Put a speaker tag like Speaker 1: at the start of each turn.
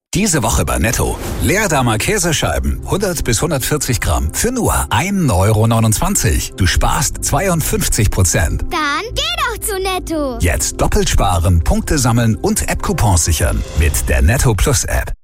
Speaker 1: Diese Woche bei Netto. Leerdammer Käsescheiben, 100 bis 140 Gramm, für nur 1,29 €. Du sparst 52%.
Speaker 2: Dann geh doch zu Netto.
Speaker 1: Jetzt doppelt sparen, Punkte sammeln und App-Coupons sichern. Mit der Netto Plus App.